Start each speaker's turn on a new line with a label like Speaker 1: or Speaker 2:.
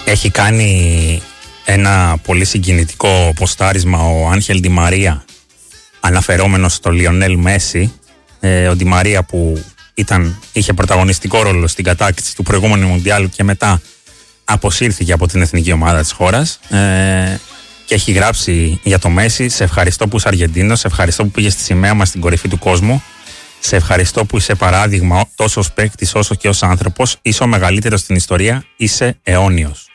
Speaker 1: Έχει κάνει ένα πολύ συγκινητικό ποστάρισμα ο Άγχελ Ντι Μαρία, αναφερόμενος στο Λιονέλ Μέση. Ο Ντι Μαρία που είχε πρωταγωνιστικό ρόλο στην κατάκτηση του προηγούμενου Μουντιάλου και μετά αποσύρθηκε από την εθνική ομάδα της χώρας, και έχει γράψει για το Μέση: σε ευχαριστώ που είσαι Αργεντίνος, σε ευχαριστώ που πήγες στη σημαία μας στην κορυφή του κόσμου, σε ευχαριστώ που είσαι παράδειγμα τόσο ως παίκτης όσο και ως άνθρωπος, είσαι ο μεγαλύτερος στην ιστορία, είσαι αιώνιος.